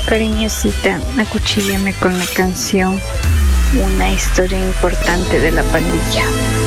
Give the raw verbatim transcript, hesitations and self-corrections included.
Cariñosita, acuchíllame con la canción Una historia importante de la pandilla.